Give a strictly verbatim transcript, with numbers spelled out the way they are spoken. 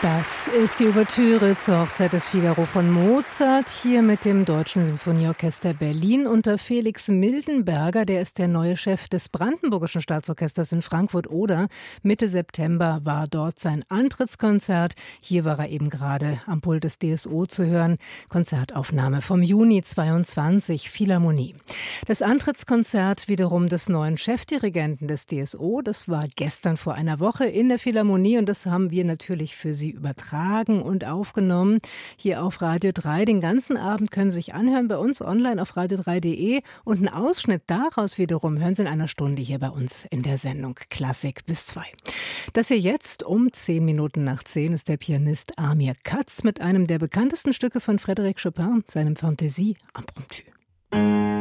Das ist die Ouvertüre zur Hochzeit des Figaro von Mozart, hier mit dem Deutschen Symphonieorchester Berlin unter Felix Mildenberger. Der ist der neue Chef des Brandenburgischen Staatsorchesters in Frankfurt-Oder. Mitte September war dort sein Antrittskonzert. Hier war er eben gerade am Pult des D S O zu hören. Konzertaufnahme vom Juni zweiundzwanzig, Philharmonie. Das Antrittskonzert wiederum des neuen Chefdirigenten des D S O, das war gestern vor einer Woche in der Philharmonie und das haben wir natürlich für Sie übertragen und aufgenommen hier auf Radio drei. Den ganzen Abend können Sie sich anhören bei uns online auf radio drei punkt de und einen Ausschnitt daraus wiederum hören Sie in einer Stunde hier bei uns in der Sendung Klassik bis zwei. Das hier jetzt um zehn Minuten nach zehn ist der Pianist Amir Katz mit einem der bekanntesten Stücke von Frédéric Chopin, seinem Fantaisie Impromptue.